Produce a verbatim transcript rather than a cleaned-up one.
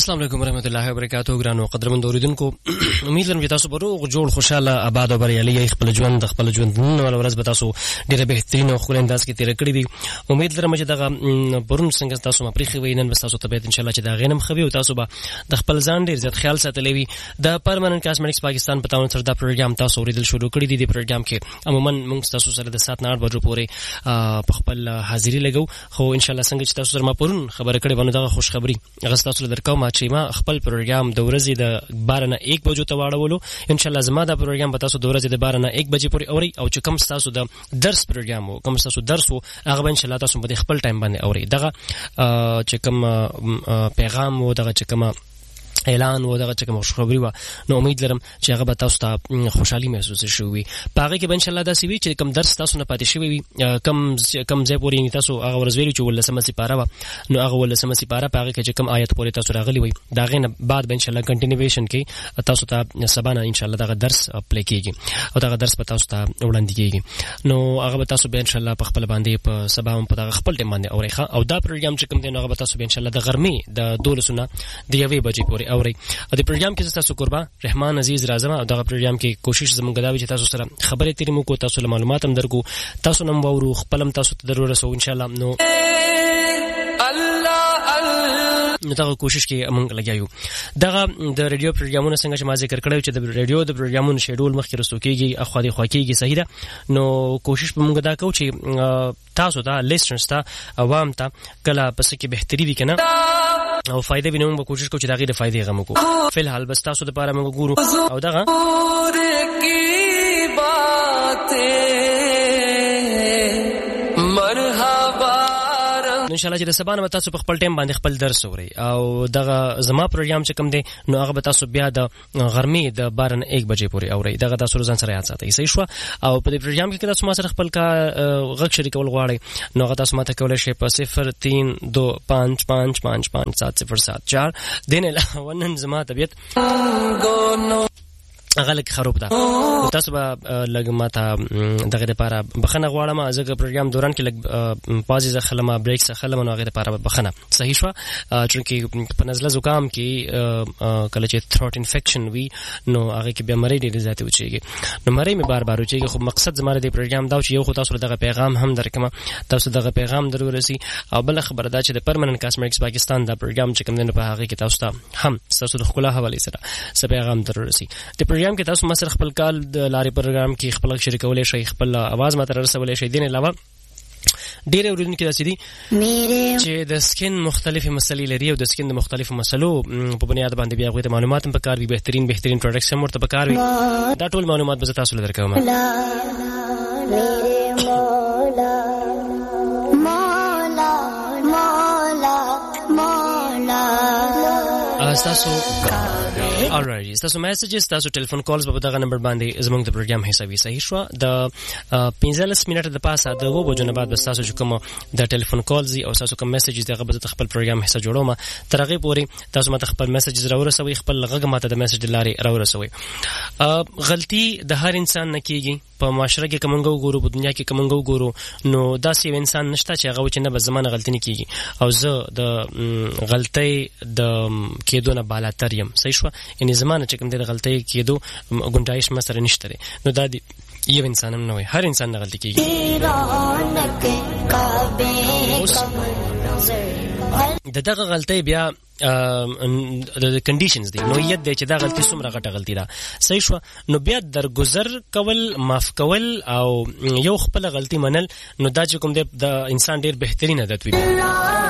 السلام علیکم ورحمۃ اللہ وبرکاتہ ګرانو قدرمن اوریدونکو امید لرم چې تاسو به روغ جوړ خوشاله آباد او بریالي یې خپل ژوند خپل ژوند نن ول ورځ به تاسو ډیره بهترین او خپل انداز کې تیر کړی دي امید لرم چې دغه پرون څنګه تاسو ما پریخي وینن به تاسو ته به ان شاء الله چې دا غینم خوي او تاسو به د خپل ځان ډیر زیات خیال ساتلی وي د پرمننت کاسمیټکس پاکستان په تاون سره دا پروګرام تاسو اوریدل شروع کړی دی د پروګرام کې عموما موږ تاسو سره د سات نه آټ بجو پورې په خپل حاضری لګو خو ان شاء الله څنګه چې تاسو سره ما پرون خبره کړې باندې دغه خوش خبری هغه تاسو درکوم چې ما خپل پروګرام د ورځې د بارہ نه یک بجو ته واړولو ان شاء الله زما دا پروګرام به تاسو د ورځې د بارہ نه یک بجې پورې اوري او چې کوم تاسو د درس پروګرام او کوم تاسو درس او هغه ان شاء الله تاسو په خپل ټایم باندې اوري دغه چې کوم پیغام او دغه چې کوم اعلان و دغه چې کوم خبري و نو امید لرم چې هغه به تاسو ته خوشحالي محسوس شوي پاره کې به ان شاء الله دا سی وی چې کوم درس تاسو نه پاتې شوی وي کم کم ځای پورې تاسو هغه ورزویل چې ول سم سي پاره و نو هغه ول سم سي پاره پاره کې چې کوم آیت پورې تاسو راغلي وي دا غینه بعد به ان شاء الله کنټینیویشن کې تاسو ته سبانه ان شاء الله دغه درس پلی کیږي او دغه درس په تاسو ته وړاندې کیږي نو هغه به تاسو به ان شاء الله په خپل باندې په سبا په دغه خپل ټیم باندې اوري او دا پروګرام چې کوم دی هغه به تاسو به ان شاء الله د غرمې د دولسونه د یوې بجې پورې اوري او د پروګرام کې تاسو قربا رحمان عزیز راځم او دغه پروګرام کې کوشش زموږ دا وي چې تاسو سره خبرې تیرې مو کو تاسو له معلومات هم درکو تاسو نن وورو خپلم تاسو ته ضرورت سو ان شاء الله نو نو دا کوشش کې موږ لګیاو دغه د ریډیو پروګرامونو څنګه چې ما ذکر کړو چې د ریډیو د پروګرامونو شیډول مخکې رسو کېږي اخو دې خو کېږي صحیح ده نو کوشش به موږ دا کوو چې تاسو ته لیسنرز ته عوام ته کله پس کې بهتري وي کنه او فائدې به موږ کوشش کوو چې دا غیر فائدې غو کو فی الحال بس تاسو د پاره موږ ګورو او دغه کی باتیں مرحبا ان شاء الله چې د سبانه تاسو په خپل ټیم باندې خپل درس اوري او دغه زما پروګرام چې کوم دی نو هغه به تاسو بیا د غرمې د بارہ نه یک بجې پورې اوري دغه تاسو ځان سره یاد ساتئ صحیح شو او په دې پروګرام کې تاسو ما سره خپل کا غږ شریکول غواړئ نو هغه تاسو ماته کولای شئ په صفر تین دو پانچ پانچ پانچ پانچ سات صفر سات چار دین علاوه نن زما طبیعت غلط خراب ده تاسو به لګ ماته دغه لپاره بخنه غواړم ازګه پروګرام دوران کې لګ پازي خلما بریک څخه خلما نو غیر لپاره بخنه صحیح شو چې په نزله زکام کې کله چې تھروټ انفیکشن وي نو هغه کې بیماری ډېر زیات وچیږي نو مری می بار بار وچیږي خو مقصد زماره د پروګرام دا چې یو خو تاسو دغه پیغام هم درکمه تاسو دغه پیغام درورسي او بل خبره دا چې د پرمننت کاسمیټکس پاکستان دا پروګرام چې کوم نه په هغه کې تاسو ته هم تاسو د خپل حواله سره س پیغام درورسي د پروګرام کې تاسو ما سره خپل کال د لارې پروګرام کې خپل شریکولې شي خپل आवाज ماته رسولې شي دین علاوه ډېر اوریدونکو داسې دي چې د سکین مختلفې مسلې لري او د سکین د مختلفو مسلو په بنیاد باندې بیا غوښته معلومات هم پکار وي بهترین بهترین پروډکټس هم ورته پکار وي دا ټول معلومات به تاسو له درکوم تاسو alright تاسو میسجز تاسو ټلیفون کالز په دغه نمبر باندې زموږ د پروګرام حسابي صحیح شو د پنځلس منټه د پاسه د وو بجو نه بعد بس تاسو کوم د ټلیفون کالز او تاسو کوم میسجز دغه به خپل پروګرام حصہ جوړوم ترغه پوری تاسو ماته خپل میسجز راورسوي خپل غږ ماته د میسج لاري راورسوي غلطي د هر انسان نه کیږي په معاشره کې کومنګو ګورو په دنیا کې کومنګو ګورو نو داسې انسان نشته چې هغه چې نه به زمانه غلطي نه کیږي او زه د غلطي د کېدو نه بالاتر یم صحیح شو یعنی زمانه چې کوم د غلطي کېدو گنجائش مسره نشته نو دا یو انسان هم نه وي هر انسان غلطي کیږي د دغه غلطي بیا د کنډیشنز دي نو یت دی چې دا غلطي څومره غټه غلطي ده صحیح شو نو بیا درگذر کول معاف کول او یو خپل غلطي منل نو دا چې کوم دی د انسان ډیر بهترین عادت وي